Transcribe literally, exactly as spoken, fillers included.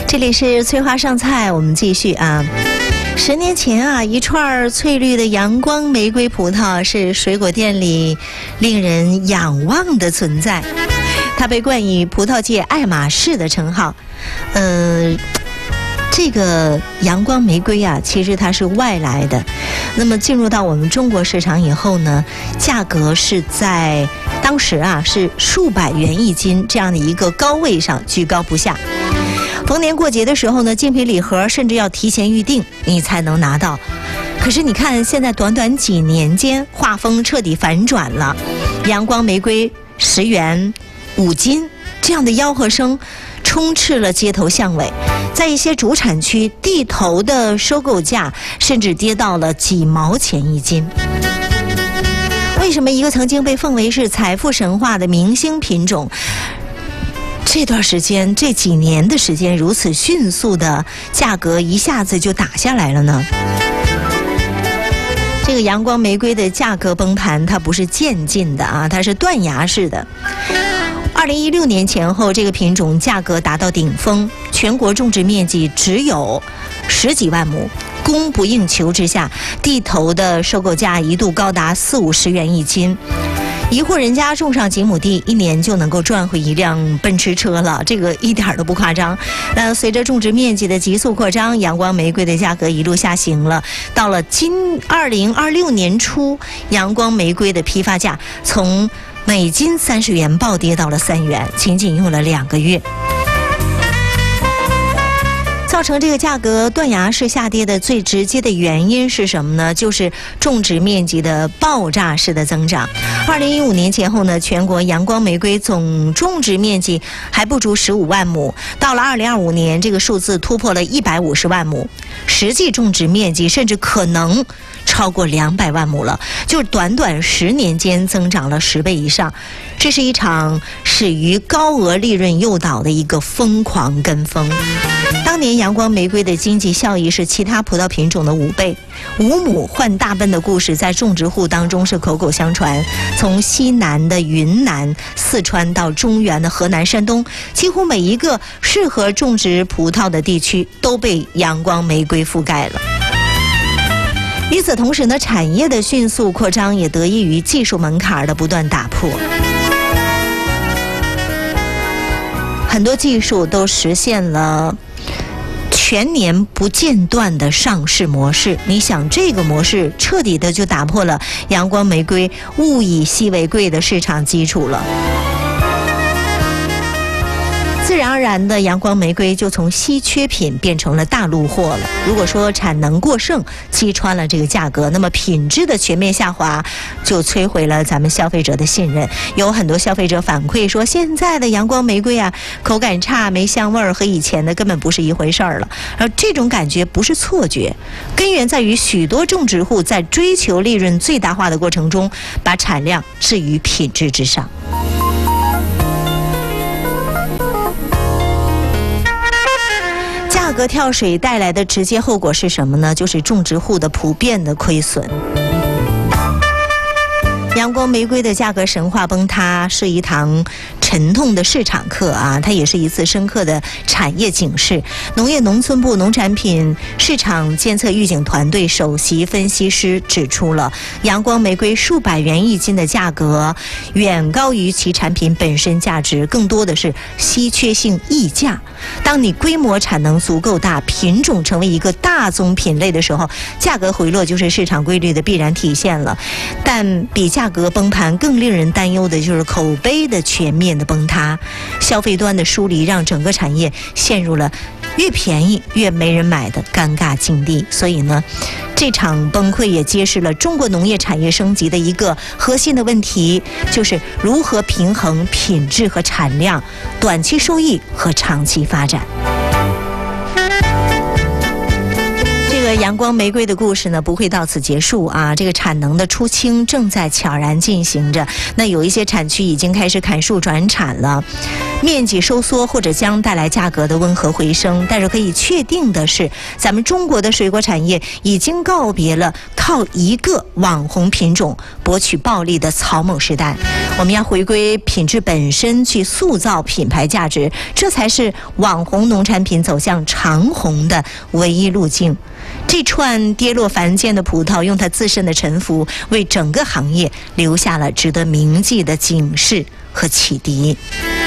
这里是翠花上菜，我们继续啊。十年前啊，一串翠绿的阳光玫瑰葡萄是水果店里令人仰望的存在，它被冠以葡萄界爱马仕的称号。呃，这个阳光玫瑰啊，其实它是外来的，那么进入到我们中国市场以后呢，价格是在当时啊是数百元一斤这样的一个高位上居高不下。逢年过节的时候呢，精品礼盒甚至要提前预定你才能拿到。可是你看，现在短短几年间，画风彻底反转了。阳光玫瑰十元五斤这样的吆喝声充斥了街头巷尾，在一些主产区，地头的收购价甚至跌到了几毛钱一斤。为什么一个曾经被奉为是财富神话的明星品种，这段时间这几年的时间如此迅速的价格一下子就打下来了呢？这个阳光玫瑰的价格崩盘，它不是渐进的啊，它是断崖式的。二零一六年前后，这个品种价格达到顶峰，全国种植面积只有十几万亩，供不应求之下，地头的收购价一度高达四五十元一斤。一户人家种上几亩地，一年就能够赚回一辆奔驰车了，这个一点都不夸张。那随着种植面积的急速扩张，阳光玫瑰的价格一路下行了。到了今二零二六年初，阳光玫瑰的批发价从每斤三十元暴跌到了三元，仅仅用了两个月。造成这个价格断崖式下跌的最直接的原因是什么呢？就是种植面积的爆炸式的增长。二零一五年前后呢，全国阳光玫瑰总种植面积还不足十五万亩，到了二零二五年，这个数字突破了一百五十万亩，实际种植面积甚至可能超过两百万亩了，就是短短十年间增长了十倍以上。这是一场始于高额利润诱导的一个疯狂跟风。当年阳光玫瑰的经济效益是其他葡萄品种的五倍，五亩换大奔的故事在种植户当中是口口相传。从西南的云南、四川到中原的河南、山东，几乎每一个适合种植葡萄的地区都被阳光玫瑰覆盖了。与此同时呢，产业的迅速扩张也得益于技术门槛的不断打破。很多技术都实现了全年不间断的上市模式，你想这个模式彻底的就打破了阳光玫瑰物以稀为贵的市场基础了。自然而然的，阳光玫瑰就从稀缺品变成了大陆货了。如果说产能过剩击穿了这个价格，那么品质的全面下滑就摧毁了咱们消费者的信任。有很多消费者反馈说，现在的阳光玫瑰啊，口感差，没香味儿，和以前的根本不是一回事儿了。而这种感觉不是错觉，根源在于许多种植户在追求利润最大化的过程中，把产量置于品质之上。价格跳水带来的直接后果是什么呢？就是种植户的普遍的亏损。阳光玫瑰的价格神话崩塌是一堂沉痛的市场课啊，它也是一次深刻的产业警示。农业农村部农产品市场监测预警团队首席分析师指出了，阳光玫瑰数百元一斤的价格远高于其产品本身价值，更多的是稀缺性溢价。当你规模产能足够大，品种成为一个大宗品类的时候，价格回落就是市场规律的必然体现了。但比价格崩盘更令人担忧的就是口碑的全面的崩塌，消费端的疏离让整个产业陷入了越便宜越没人买的尴尬境地。所以呢，这场崩溃也揭示了中国农业产业升级的一个核心的问题，就是如何平衡品质和产量、短期收益和长期发展。这个个阳光玫瑰的故事呢，不会到此结束啊！这个产能的出清正在悄然进行着。那有一些产区已经开始砍树转产了，面积收缩或者将带来价格的温和回升。但是可以确定的是，咱们中国的水果产业已经告别了靠一个网红品种博取暴利的草蜢时代。我们要回归品质本身，去塑造品牌价值，这才是网红农产品走向长红的唯一路径。这串跌落凡间的葡萄，用它自身的沉浮，为整个行业留下了值得铭记的警示和启迪。